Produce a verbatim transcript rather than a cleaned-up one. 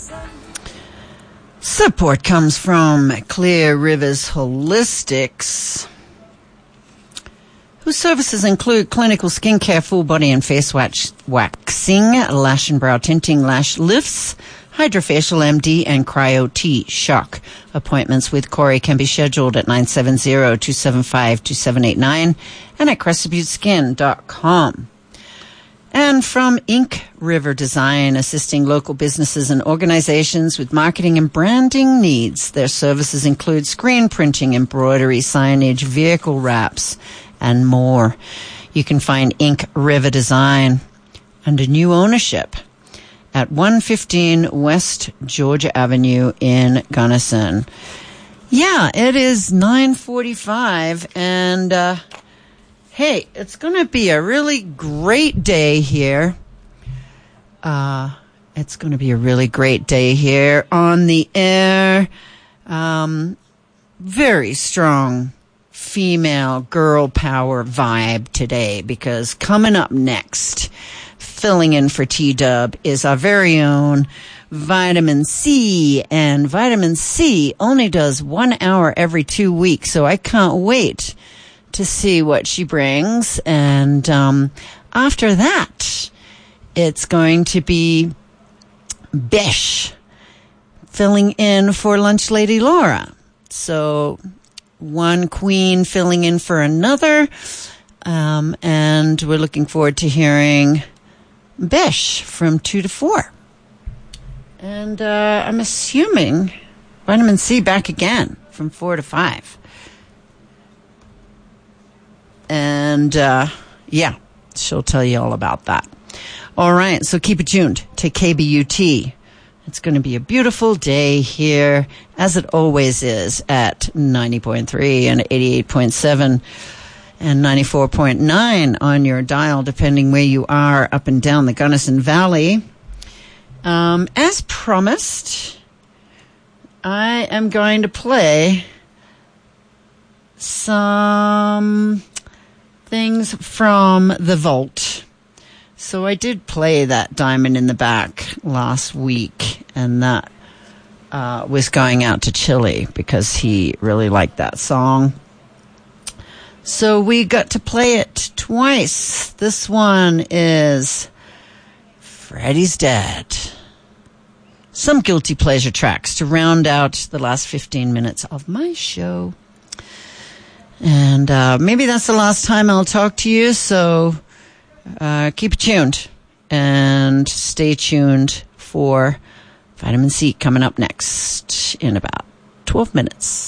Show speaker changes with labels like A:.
A: Support comes from Clear Rivers Holistics, whose services include clinical skincare, full body and face wax, waxing, lash and brow tinting, lash lifts, Hydrofacial M D, and Cryo T Shock. Appointments with Corey can be scheduled at nine seven zero, two seven five, two seven eight nine and at crescent butte skin dot com. And from Ink River Design, assisting local businesses and organizations with marketing and branding needs. Their services include screen printing, embroidery, signage, vehicle wraps, and more. You can find Ink River Design under new ownership at one fifteen West Georgia Avenue in Gunnison. Yeah, it is nine forty-five, and uh, hey, it's going to be a really great day here. Uh, it's going to be a really great day here on the air. Um, very strong female girl power vibe today, because coming up next, filling in for T-Dub, is our very own Vitamin C. And Vitamin C only does one hour every two weeks, so I can't wait to see what she brings. And um, after that, it's going to be Bish filling in for Lunch Lady Laura. So one queen filling in for another. Um, and we're looking forward to hearing Bish from two to four. And uh, I'm assuming Vitamin C back again from four to five. And, uh, yeah, she'll tell you all about that. All right, so keep it tuned to K B U T. It's going to be a beautiful day here, as it always is, at ninety point three and eighty-eight point seven and ninety-four point nine on your dial, depending where you are up and down the Gunnison Valley. Um, as promised, I am going to play some things from the vault. So I did play that Diamond in the Back last week, and that uh, was going out to Chili because he really liked that song. So we got to play it twice. This one is Freddie's Dead. Some guilty pleasure tracks to round out the last fifteen minutes of my show. And uh, maybe that's the last time I'll talk to you, so uh, keep it tuned and stay tuned for Vitamin C coming up next in about twelve minutes.